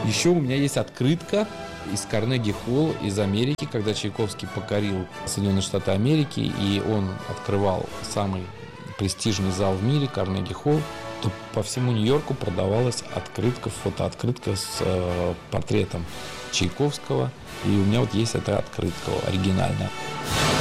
Еще у меня есть открытка из Карнеги-холл из Америки, когда Чайковский покорил Соединенные Штаты Америки, и он открывал самый престижный зал в мире, Карнеги-холл, то по всему Нью-Йорку продавалась открытка, фотооткрытка с портретом Чайковского. И у меня вот есть эта открытка оригинальная.